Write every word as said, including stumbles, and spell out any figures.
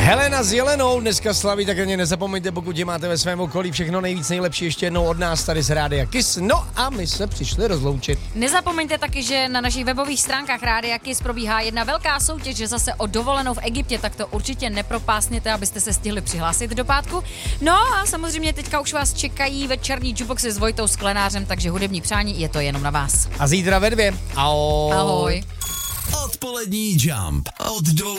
Helena s Jelenou dneska slaví, tak ani nezapomeňte, pokud je máte ve svém okolí, všechno nejvíc nejlepší ještě jednou od nás tady z Rádia Kiss. No a my se přišli rozloučit. Nezapomeňte taky, že na našich webových stránkách Rádia Kiss probíhá jedna velká soutěž, že zase o dovolenou v Egyptě, tak to určitě nepropásněte, abyste se stihli přihlásit do pátku. No a samozřejmě teďka už vás čekají večerní jukeboxy s Vojtou Sklenářem, takže hudební přání je to jenom na vás. A zítra ve dvě. Ahoj. Ahoj. Odpolední Jump od dvou